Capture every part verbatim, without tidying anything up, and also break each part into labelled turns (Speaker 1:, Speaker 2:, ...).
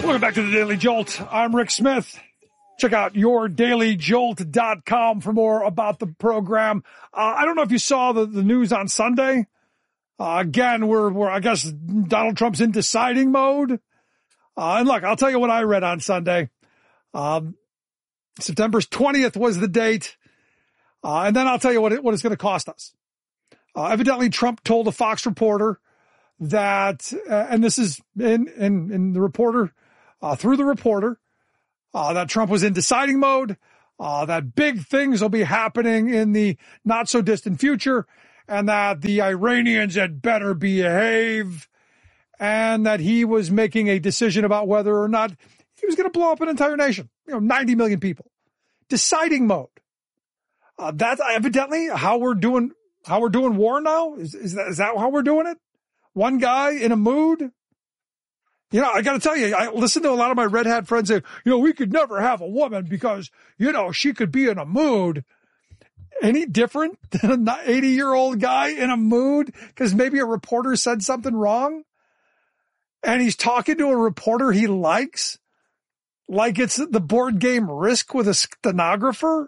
Speaker 1: Welcome back to the Daily Jolt. I'm Rick Smith. Check out your daily jolt dot com for more about the program. Uh, I don't know if you saw the, the news on Sunday. Uh, again, we're, we're, I guess Donald Trump's in deciding mode. Uh, and look, I'll tell you what I read on Sunday. Um, September twentieth was the date. Uh, and then I'll tell you what it, what it's going to cost us. Uh, evidently Trump told a Fox reporter that, uh, and this is in, in, in the reporter, uh, through the reporter, uh, that Trump was in deciding mode, uh, that big things will be happening in the not so distant future, and that the Iranians had better behave, and that he was making a decision about whether or not he was going to blow up an entire nation, you know, ninety million people. Deciding mode. Uh, that's evidently how we're doing, how we're doing war now. Is, is that, is that how we're doing it? One guy in a mood. You know, I got to tell you, I listen to a lot of my red hat friends say, you know, we could never have a woman because, you know, she could be in a mood. Any different than an eighty year old guy in a mood because maybe a reporter said something wrong and he's talking to a reporter he likes like it's the board game Risk with a stenographer.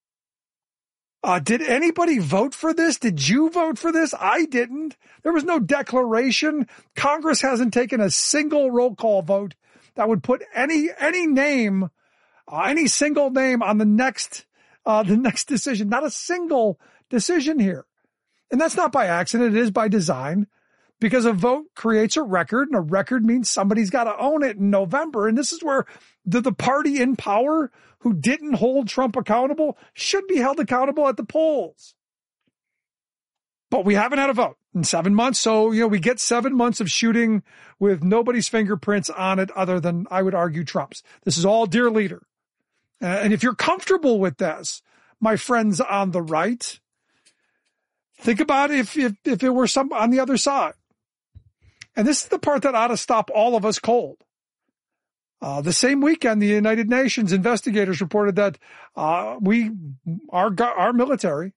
Speaker 1: Uh, did anybody vote for this? Did you vote for this? I didn't. There was no declaration. Congress hasn't taken a single roll call vote that would put any, any name, uh, any single name on the next, uh, the next decision. Not a single decision here. And that's not by accident. It is by design because a vote creates a record and a record means somebody's got to own it in November. And this is where the, the party in power who didn't hold Trump accountable should be held accountable at the polls. But we haven't had a vote in seven months. So, you know, we get seven months of shooting with nobody's fingerprints on it other than, I would argue, Trump's. This is all dear leader. Uh, and if you're comfortable with this, my friends on the right, think about if, if, if it were some on the other side. And this is the part that ought to stop all of us cold. Uh, the same weekend, the United Nations investigators reported that, uh, we, our, our military,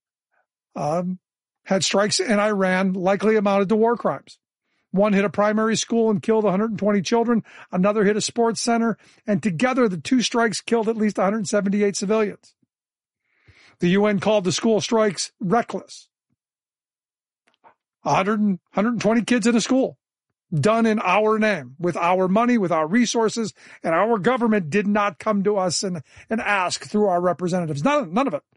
Speaker 1: um, had strikes in Iran likely amounted to war crimes. One hit a primary school and killed one hundred twenty children. Another hit a sports center. And together, the two strikes killed at least one hundred seventy-eight civilians. The U N called the school strikes reckless. one hundred, one hundred twenty kids in a school. Done in our name, with our money, with our resources, and our government did not come to us and, and ask through our representatives. None, none of it.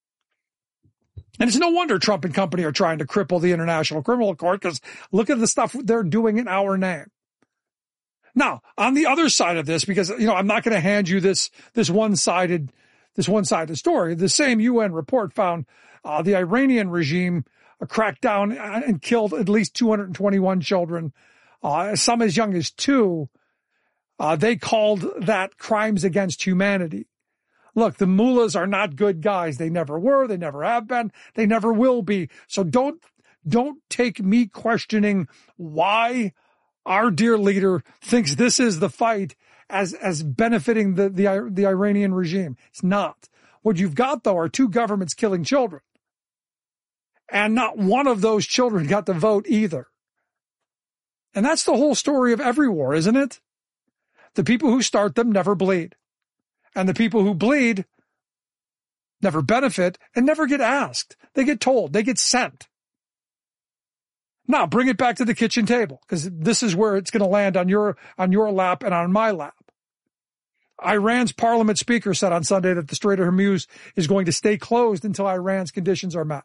Speaker 1: And it's no wonder Trump and company are trying to cripple the International Criminal Court because look at the stuff they're doing in our name. Now, on the other side of this, because, you know, I'm not going to hand you this, this one-sided, this one-sided story. The same U N report found uh, the Iranian regime uh, cracked down and killed at least two hundred twenty-one children. Uh, some as young as two, uh, they called that crimes against humanity. Look, the mullahs are not good guys. They never were. They never have been. They never will be. So don't, don't take me questioning why our dear leader thinks this is the fight as, as benefiting the, the, the Iranian regime. It's not. What you've got, though, are two governments killing children. And not one of those children got to vote either. And that's the whole story of every war, isn't it? The people who start them never bleed. And the people who bleed never benefit and never get asked. They get told. They get sent. Now, bring it back to the kitchen table, because this is where it's going to land on your, on your lap and on my lap. Iran's parliament speaker said on Sunday that the Strait of Hormuz is going to stay closed until Iran's conditions are met.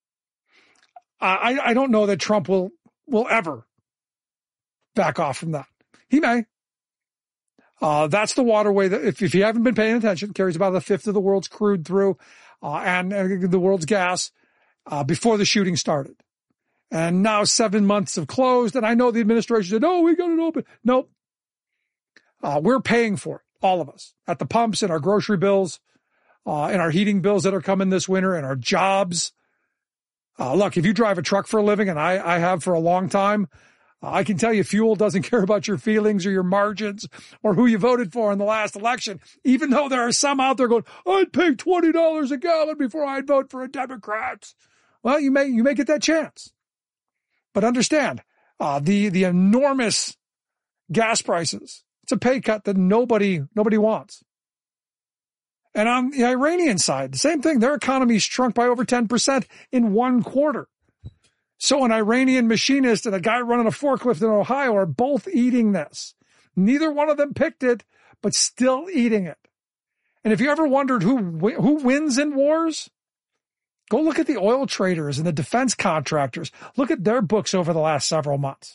Speaker 1: I, I don't know that Trump will, will ever back off from that. He may. Uh, that's the waterway that, if, if you haven't been paying attention, carries about a fifth of the world's crude through, uh, and uh, the world's gas, uh, before the shooting started. And now seven months have closed. And I know the administration said, oh, we got it open. Nope. Uh, we're paying for it, all of us, at the pumps, and our grocery bills, uh, and our heating bills that are coming this winter, and our jobs. Uh, look, if you drive a truck for a living, and I, I have for a long time, I can tell you fuel doesn't care about your feelings or your margins or who you voted for in the last election, even though there are some out there going, I'd pay twenty dollars a gallon before I'd vote for a Democrat. Well, you may, you may get that chance. But understand, uh, the, the enormous gas prices It's a pay cut that nobody, nobody wants. And on the Iranian side, the same thing. Their economy shrunk by over ten percent in one quarter. So an Iranian machinist and a guy running a forklift in Ohio are both eating this. Neither one of them picked it, but still eating it. And if you ever wondered who who wins in wars, go look at the oil traders and the defense contractors. Look at their books over the last several months.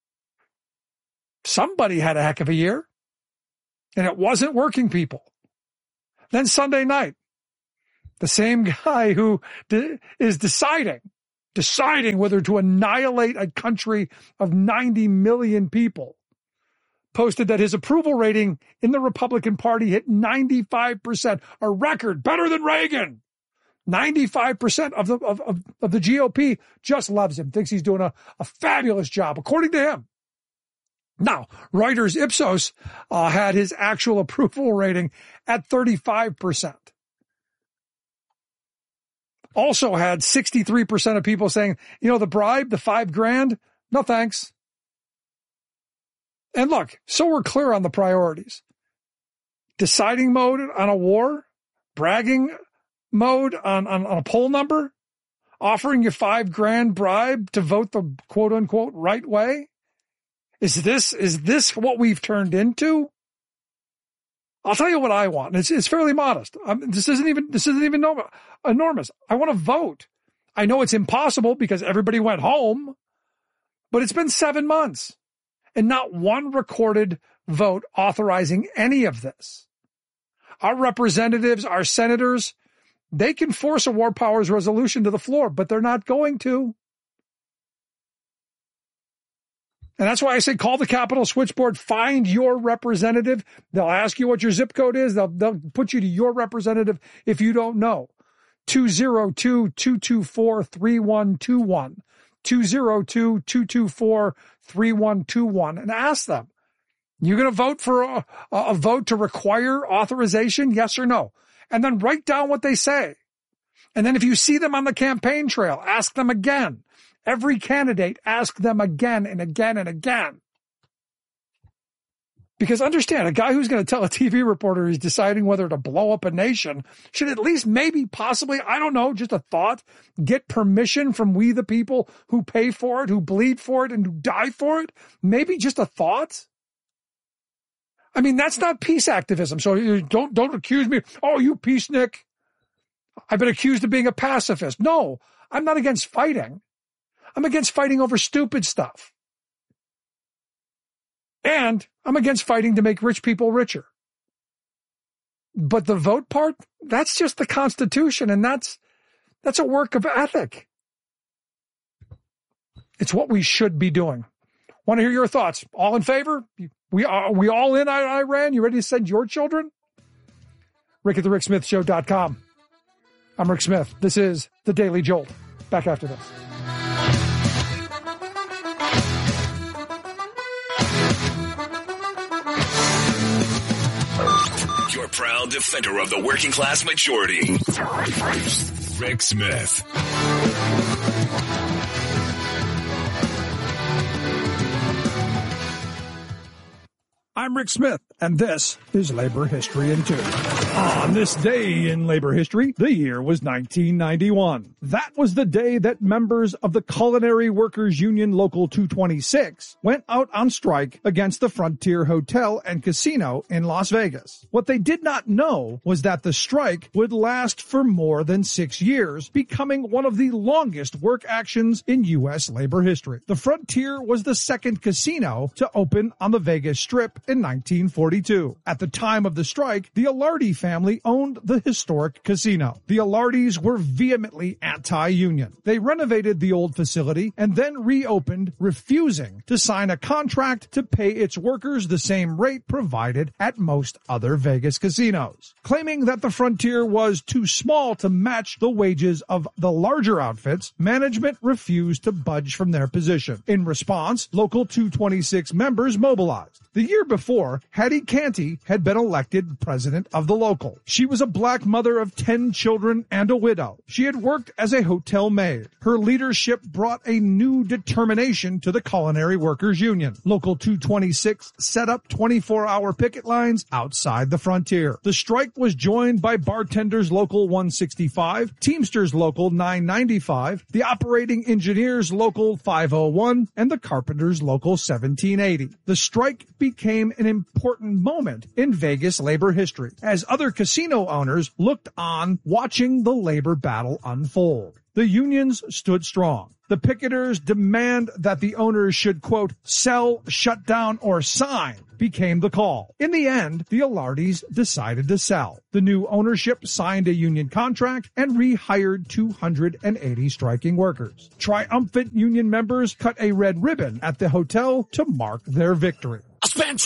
Speaker 1: Somebody had a heck of a year, and it wasn't working people. Then Sunday night, the same guy who de- is deciding, deciding whether to annihilate a country of ninety million people, posted that his approval rating in the Republican Party hit ninety-five percent, a record better than Reagan. ninety-five percent of the, of, of, of the G O P just loves him, thinks he's doing a, a fabulous job, according to him. Now, Reuters Ipsos uh, had his actual approval rating at thirty-five percent. Also had sixty-three percent of people saying, you know, the bribe, the five grand, no thanks. And look, so we're clear on the priorities. Deciding mode on a war, bragging mode on, on, on a poll number, offering you five grand bribe to vote the quote unquote right way. Is this, is this what we've turned into? I'll tell you what I want. It's, it's fairly modest. Um, this isn't even, this isn't even no, enormous. I want to vote. I know it's impossible because everybody went home, but it's been seven months and not one recorded vote authorizing any of this. Our representatives, our senators, they can force a war powers resolution to the floor, but they're not going to. And that's why I say call the Capitol switchboard, find your representative. They'll ask you what your zip code is. They'll, they'll put you to your representative if you don't know. two oh two, two two four, three one two one. two oh two, two two four, three one two one. And ask them, you going to vote for a, a vote to require authorization? Yes or no? And then write down what they say. And then if you see them on the campaign trail, ask them again. Every candidate, ask them again and again and again. Because understand, a guy who's going to tell a T V reporter he's deciding whether to blow up a nation should at least maybe possibly, I don't know, just a thought, get permission from we the people who pay for it, who bleed for it, and who die for it. Maybe just a thought. I mean, that's not peace activism. So you don't, don't accuse me. Oh, you peacenik. I've been accused of being a pacifist. No, I'm not against fighting. I'm against fighting over stupid stuff. And I'm against fighting to make rich people richer. But the vote part, that's just the Constitution, and that's that's a work of ethic. It's what we should be doing. Want to hear your thoughts? All in favor? We are we all in Iran? You ready to send your children? Rick at the Rick Smith Show dot com. I'm Rick Smith. This is The Daily Jolt. Back after this.
Speaker 2: Your proud defender of the working class majority, Rick Smith.
Speaker 1: I'm Rick Smith, and this is Labor History in Two. On this day in labor history, the year was nineteen ninety-one. That was the day that members of the Culinary Workers Union Local two twenty-six went out on strike against the Frontier Hotel and Casino in Las Vegas. What they did not know was that the strike would last for more than six years, becoming one of the longest work actions in U S labor history. The Frontier was the second casino to open on the Vegas Strip in nineteen forty-two. At the time of the strike, the Alardi family owned the historic casino. The Alardis were vehemently anti-union. They renovated the old facility and then reopened, refusing to sign a contract to pay its workers the same rate provided at most other Vegas casinos. Claiming that the Frontier was too small to match the wages of the larger outfits, management refused to budge from their position. In response, Local two twenty-six members mobilized. The year before, Hattie Canty had been elected president of the local. local. She was a black mother of ten children and a widow. She had worked as a hotel maid. Her leadership brought a new determination to the Culinary Workers Union. Local two twenty-six set up twenty-four hour picket lines outside the Frontier. The strike was joined by Bartenders Local one sixty-five, Teamsters Local nine ninety-five, the Operating Engineers Local five oh one, and the Carpenters Local seventeen eighty. The strike became an important moment in Vegas labor history, as other casino owners looked on watching the labor battle unfold. The unions stood strong. The picketers' demand that the owners should, quote, sell, shut down, or sign became the call. In the end, the Alardes decided to sell. The new ownership signed a union contract and rehired two hundred eighty striking workers. Triumphant union members cut a red ribbon at the hotel to mark their victory.
Speaker 2: I spent